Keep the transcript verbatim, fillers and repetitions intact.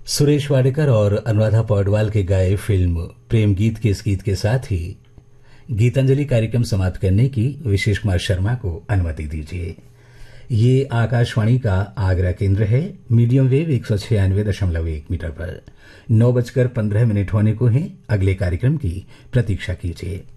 सुरेश वाडेकर और अनुराधा पौडवाल के गाए फिल्म प्रेम गीत के इस गीत के साथ ही गीतांजलि कार्यक्रम समाप्त करने की विशेष कुमार शर्मा को अनुमति दीजिए। ये आकाशवाणी का आगरा केंद्र है। मीडियम वेव एक सौ छियानवे दशमलव एक मीटर पर नौ बजकर पंद्रह मिनट होने को है। अगले कार्यक्रम की प्रतीक्षा कीजिए।